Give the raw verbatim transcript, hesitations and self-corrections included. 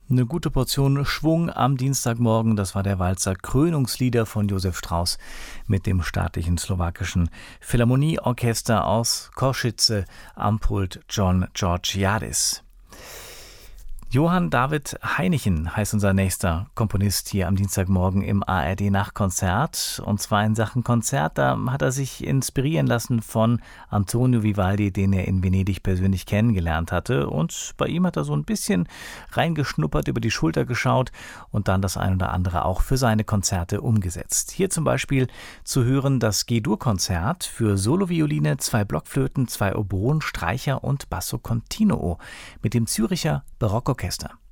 Eine gute Portion Schwung am Dienstagmorgen, das war der Walzer Krönungslieder von Josef Strauss mit dem staatlichen slowakischen Philharmonieorchester aus Košice am Pult John Georgiadis. Johann David Heinichen heißt unser nächster Komponist hier am Dienstagmorgen im A R D-Nachtkonzert. Und zwar in Sachen Konzert, da hat er sich inspirieren lassen von Antonio Vivaldi, den er in Venedig persönlich kennengelernt hatte. Und bei ihm hat er so ein bisschen reingeschnuppert, über die Schulter geschaut und dann das ein oder andere auch für seine Konzerte umgesetzt. Hier zum Beispiel zu hören das G-Dur-Konzert für Solovioline, zwei Blockflöten, zwei Oboen, Streicher und Basso Continuo mit dem Züricher Barockorchester.